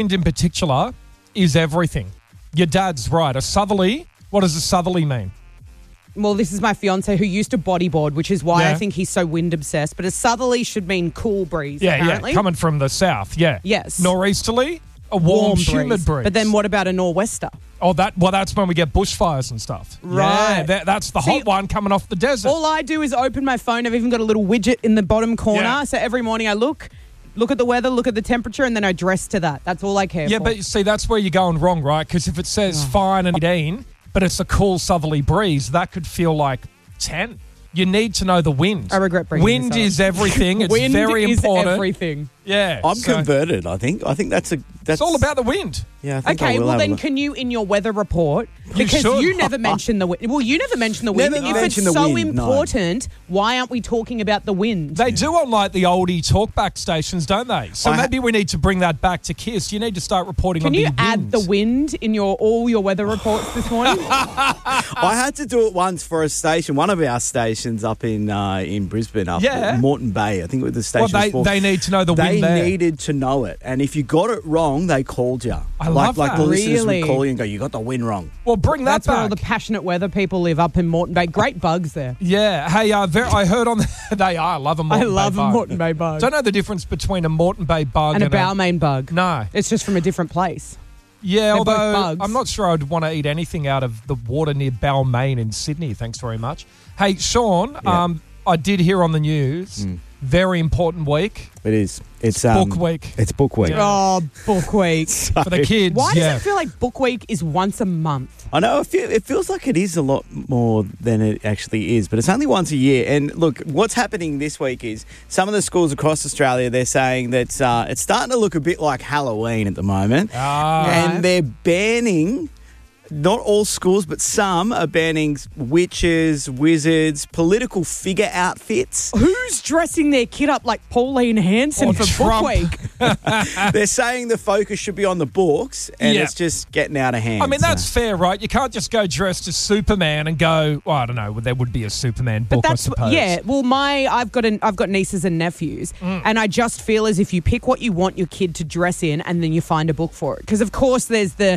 wind in particular is everything. Your dad's right. A southerly, what does a southerly mean? Well, this is my fiance who used to bodyboard, which is why I think he's so wind obsessed. But a southerly should mean cool breeze, apparently. Yeah, coming from the south, Yes. Nor'easterly, a warm humid breeze. But then what about a nor'wester? Oh, that's when we get bushfires and stuff. Right. Yeah, that's the hot one coming off the desert. All I do is open my phone. I've even got a little widget in the bottom corner. Yeah. So every morning I look at the weather, look at the temperature, and then I dress to that. That's all I care for. Yeah, but you see, that's where you're going wrong, right? Because if it says fine and 18, but it's a cool southerly breeze, that could feel like 10. You need to know the wind. I regret bringing wind this up. is everything. It's wind very is important. everything. Yeah. I'm converted, I think. I think that's it's all about the wind. Yeah, I think Okay, I will well have a then look. can you in your weather report, You because should. you never mention the wind. Well, you never mention the wind. Never If mention it's the so wind, no. important, why aren't we talking about the wind? They do on like the oldie talkback stations, don't they? So maybe we need to bring that back to KISS. You need to start reporting Can on you the add winds. the wind in all your weather reports this morning? I had to do it once for a station, one of our stations up in Brisbane, up at Moreton Bay. I think it was the station. Well, they need to know the wind there. They needed to know it. And if you got it wrong, they called you. I love like that. the listeners Really? would call you and go, you got the wind wrong. Well, bring that That's where all back. the passionate weather people live, up in Moreton Bay. Great bugs there. Yeah. Hey, I heard on they are. I love a Moreton I love Bay a bug. Moreton Bay bug. Don't know the difference between a Moreton Bay bug And a Balmain bug. No. It's just from a different place. Yeah, They're both although bugs. I'm not sure I'd want to eat anything out of the water near Balmain in Sydney. Thanks very much. Hey, Sean, I did hear on the news, very important week. It is. It's book week. It's book week. Yeah. Oh, book week. For the kids. Why does it feel like book week is once a month? I know, it feels like it is a lot more than it actually is, but it's only once a year. And look, what's happening this week is some of the schools across Australia, they're saying that it's starting to look a bit like Halloween at the moment. And they're banning, not all schools, but some are banning witches, wizards, political figure outfits. Who's dressing their kid up like Pauline Hanson Or for Trump. book week? They're saying the focus should be on the books, and Yeah. it's just getting out of hand. I mean, that's fair, right? You can't just go dressed as Superman and go, well, I don't know, there would be a Superman book, I suppose. Well, I've got nieces and nephews, and I just feel as if you pick what you want your kid to dress in, and then you find a book for it. Because of course there's the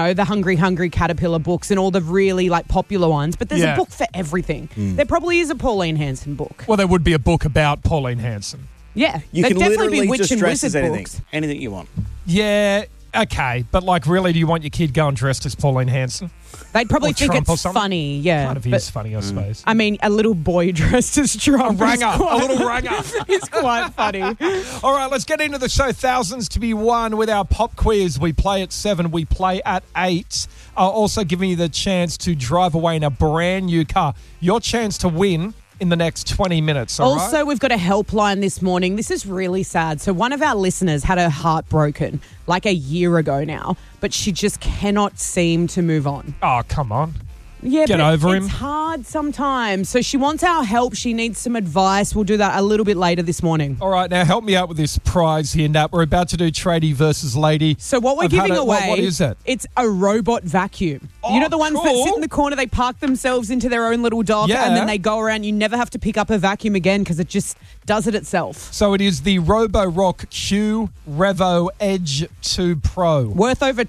Hungry Caterpillar books and all the really like popular ones, but there's a book for everything. There probably is a Pauline Hanson book. Well, there would be a book about Pauline Hanson. Yeah, You there'd can definitely literally be witch just and dress wizard as anything. books. Anything you want. Yeah, okay. But like, really, do you want your kid going dressed as Pauline Hanson? They'd probably Or think Trump or it's something? funny, yeah. Kind of but- is funny, I suppose. I mean, a little boy dressed as Trump. A ranger, is quite- a little ranger. It's quite funny. All right, let's get into the show. Thousands to be won with our pop quiz. We play at 7, we play at 8. Also giving you the chance to drive away in a brand new car. Your chance to win in the next 20 minutes, all right? Also, we've got a helpline this morning. This is really sad. So one of our listeners had her heart broken like a year ago now, but she just cannot seem to move on. Oh, come on. Yeah, Get but over him. It's hard sometimes. So she wants our help. She needs some advice. We'll do that a little bit later this morning. All right, now help me out with this prize here, Nat. We're about to do tradie versus lady. So what we're I've had giving it- away, what is it? It's a robot vacuum. Oh, you know the ones that cool. sit in the corner, they park themselves into their own little dock Yeah. and then they go around. You never have to pick up a vacuum again because it just does it itself. So it is the Roborock Q Revo Edge 2 Pro. Worth over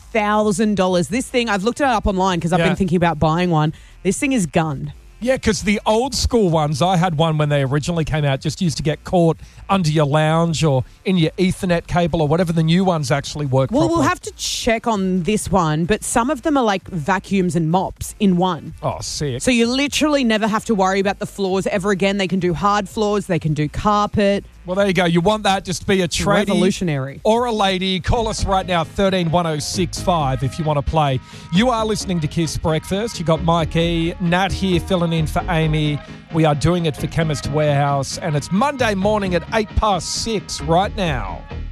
$2,000. This thing, I've looked it up online because I've Yeah. been thinking about buying one. This thing is gunned. Yeah, because the old school ones, I had one when they originally came out, just used to get caught under your lounge or in your Ethernet cable or whatever. The new ones actually work Well, properly. we'll have to check on this one, but some of them are like vacuums and mops in one. Oh, sick. So you literally never have to worry about the floors ever again. They can do hard floors. They can do carpet. Well, there you go. You want that, just be a tradie Revolutionary. or a lady. Call us right now, 131065 if you want to play. You are listening to Kiss Breakfast. You got Mike E, Nat here filling in for Amy. We are doing it for Chemist Warehouse, and it's Monday morning at 6:08 right now.